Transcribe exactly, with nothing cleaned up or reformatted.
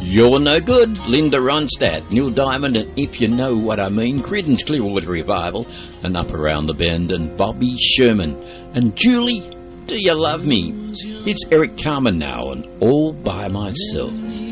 You're No Good, Linda Ronstadt, Neil Diamond, and If You Know What I Mean, Creedence Clearwater Revival, and Up Around the Bend, and Bobby Sherman, and Julie, Do You Love Me? It's Eric Carmen now, and All By Myself.